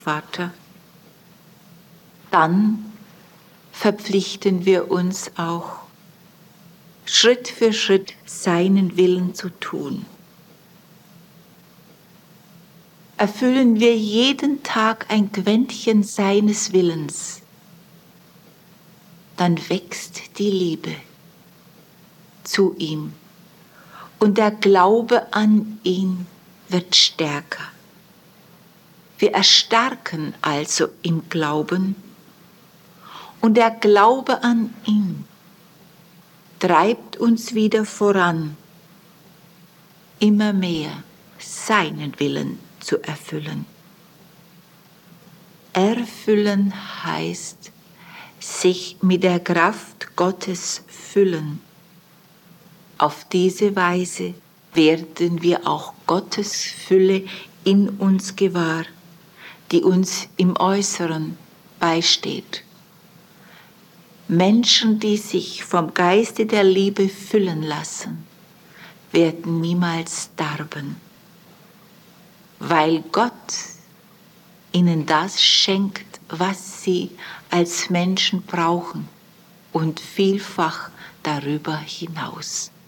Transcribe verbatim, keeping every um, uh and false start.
Vater, dann verpflichten wir uns auch, Schritt für Schritt seinen Willen zu tun. Erfüllen wir jeden Tag ein Quäntchen seines Willens, dann wächst die Liebe zu ihm und der Glaube an ihn wird stärker. Wir erstarken also im Glauben und der Glaube an ihn treibt uns wieder voran, immer mehr seinen Willen zu erfüllen. Erfüllen heißt, sich mit der Kraft Gottes füllen. Auf diese Weise werden wir auch Gottes Fülle in uns gewahr, die uns im Äußeren beisteht. Menschen, die sich vom Geiste der Liebe füllen lassen, werden niemals darben, weil Gott ihnen das schenkt, was sie als Menschen brauchen und vielfach darüber hinaus.